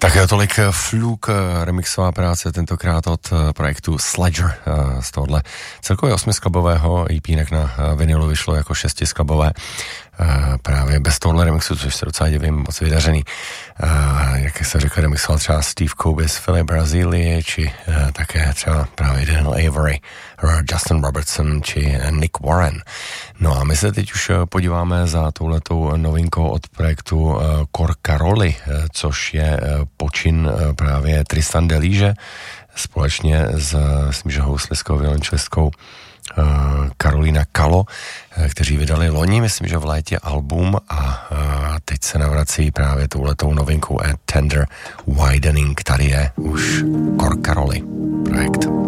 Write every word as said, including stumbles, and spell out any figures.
Tak jo, tolik Fluke, remixová práce, tentokrát od projektu Sledger z tohohle celkově osmisklabového E P, jinak na vinilu vyšlo jako šestisklabové. Právě bez tohohle remixu, což se docela divím, moc vydařený. Jak se řekl, remixoval třeba Steve Kobe z Philly Brazílie, či také třeba právě Daniel Avery, Justin Robertson, či Nick Warren. No a my se teď už podíváme za touhletou novinkou od projektu Corcaroli, což je počin právě Tristan Delige společně s, myslím, že housliskou, violončelistkou Karolina Kalo, kteří vydali loni, myslím, že v létě album a teď se navrací právě touhletou novinkou A Tender Widening. Tady je už Corcaroli projekt.